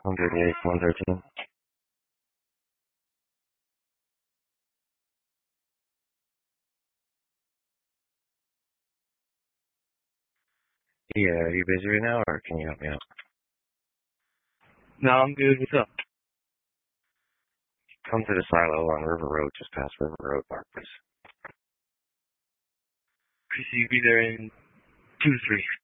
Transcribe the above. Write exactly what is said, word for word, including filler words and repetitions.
one thirty-eight, one thirteen. Yeah, are you busy right now, or can you help me out? No, I'm good. What's up? Come to the silo on River Road, just past River Road Park, please. Chris, you be there in two to three.